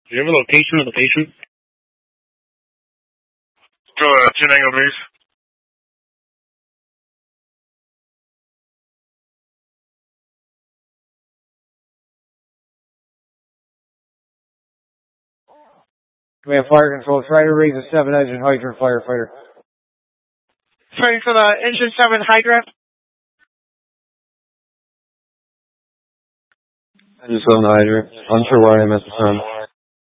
Do you have a location of the patient? Go to Chenango Base. Command Fire Control, try to raise a 7-engine hydrant firefighter. Sorry for the engine 7 hydrant. Engine 7 hydrant. Unsure where I am at the time.